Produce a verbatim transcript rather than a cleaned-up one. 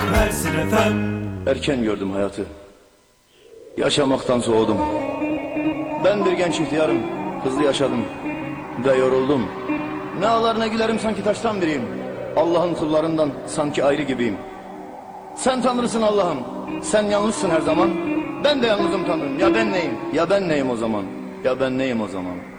Ersin Efem. Erken gördüm hayatı. Yaşamaktan soğudum. Ben bir genç ihtiyarım. Hızlı yaşadım. Ve yoruldum. Ne ağlar ne gülerim, sanki taştan biriyim. Allah'ın kullarından sanki ayrı gibiyim. Sen Tanrısın Allah'ım. Sen yalnızsın her zaman. Ben de yalnızım Tanrım. Ya ben neyim? Ya ben neyim o zaman? Ya ben neyim o zaman?